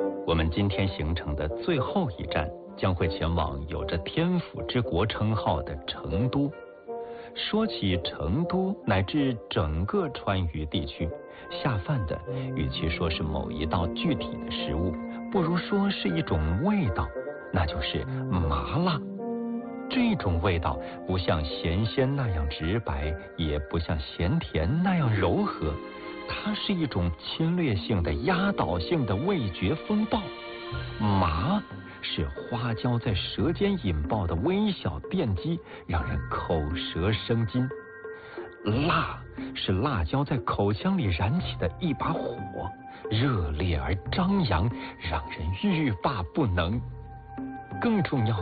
我们今天行程的最后一站将会前往有着天府之国称号的成都。说起成都乃至整个川渝地区，下饭的与其说是某一道具体的食物，不如说是一种味道，那就是麻辣。这种味道不像咸鲜那样直白，也不像咸甜那样柔和，它是一种侵略性的、压倒性的味觉风暴。麻是花椒在舌尖引爆的微小电击，让人口舌生津；辣是辣椒在口腔里燃起的一把火，热烈而张扬，让人欲罢不能。更重要